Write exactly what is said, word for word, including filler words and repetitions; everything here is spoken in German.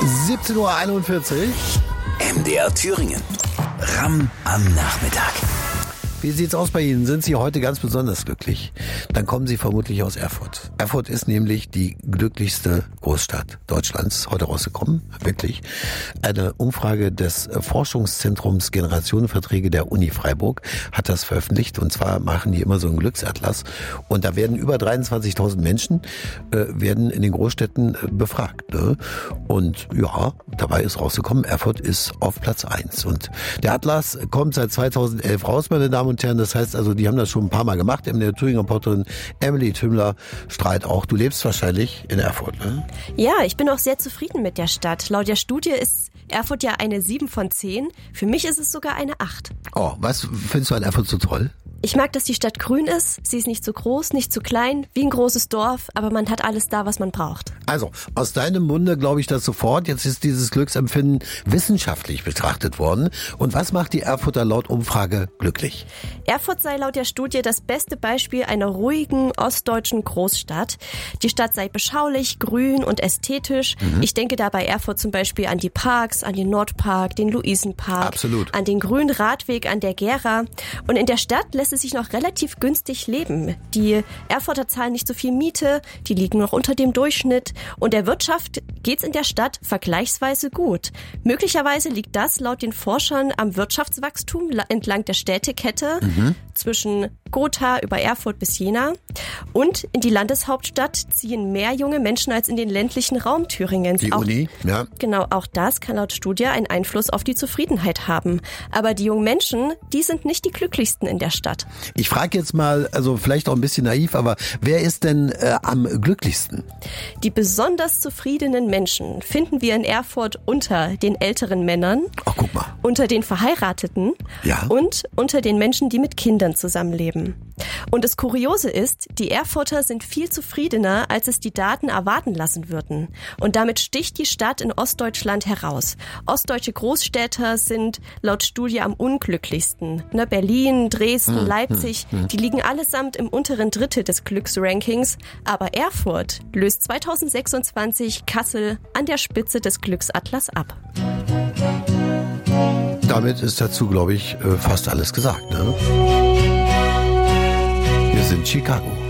siebzehn Uhr einundvierzig. M D R Thüringen. Ramm am Nachmittag. Wie sieht's aus bei Ihnen? Sind Sie heute ganz besonders glücklich? Dann kommen Sie vermutlich aus Erfurt. Erfurt ist nämlich die glücklichste Großstadt Deutschlands. Heute rausgekommen, wirklich. Eine Umfrage des Forschungszentrums Generationenverträge der Uni Freiburg hat das veröffentlicht. Und zwar machen die immer so einen Glücksatlas. Und da werden über dreiundzwanzigtausend Menschen äh, werden in den Großstädten äh, befragt. Ne? Und ja, dabei ist rausgekommen, Erfurt ist auf Platz eins. Und der Atlas kommt seit zweitausendelf raus, meine Damen und Herren. Das heißt also, die haben das schon ein paar Mal gemacht. M D R Thüringer Reporterin Emily Tümmler strahlt auch. Du lebst wahrscheinlich in Erfurt, ne? Ja, ich bin auch sehr zufrieden mit der Stadt. Laut der Studie ist Erfurt ja eine sieben von zehn. Für mich ist es sogar eine acht. Oh, was findest du an Erfurt so toll? Ich mag, dass die Stadt grün ist. Sie ist nicht zu groß, nicht zu klein, wie ein großes Dorf, aber man hat alles da, was man braucht. Also, aus deinem Munde glaube ich das sofort. Jetzt ist dieses Glücksempfinden wissenschaftlich betrachtet worden. Und was macht die Erfurter laut Umfrage glücklich? Erfurt sei laut der Studie das beste Beispiel einer ruhigen ostdeutschen Großstadt. Die Stadt sei beschaulich, grün und ästhetisch. Mhm. Ich denke da bei Erfurt zum Beispiel an die Parks, an den Nordpark, den Luisenpark, Absolut. An den grünen Radweg an der Gera. Und in der Stadt lässt es sich noch relativ günstig leben. Die Erfurter zahlen nicht so viel Miete, die liegen noch unter dem Durchschnitt und der Wirtschaft geht's in der Stadt vergleichsweise gut. Möglicherweise liegt das laut den Forschern am Wirtschaftswachstum entlang der Städtekette mhm. zwischen Gotha über Erfurt bis Jena und in die Landeshauptstadt ziehen mehr junge Menschen als in den ländlichen Raum Thüringens. Die auch, Uni, ja. Genau, auch das kann laut Studie einen Einfluss auf die Zufriedenheit haben. Aber die jungen Menschen, die sind nicht die glücklichsten in der Stadt. Ich frage jetzt mal, also vielleicht auch ein bisschen naiv, aber wer ist denn äh, am glücklichsten? Die besonders zufriedenen Menschen finden wir in Erfurt unter den älteren Männern, Ach, guck mal. unter den Verheirateten ja. und unter den Menschen, die mit Kindern zusammenleben. Und das Kuriose ist, die Erfurter sind viel zufriedener, als es die Daten erwarten lassen würden. Und damit sticht die Stadt in Ostdeutschland heraus. Ostdeutsche Großstädter sind laut Studie am unglücklichsten. Ne, Berlin, Dresden, hm, Leipzig, hm, hm. die liegen allesamt im unteren Drittel des Glücksrankings. Aber Erfurt löst zweitausendsechsundzwanzig Kassel an der Spitze des Glücksatlas ab. Damit ist dazu, glaube ich, fast alles gesagt, ne? Wir sind Chicago.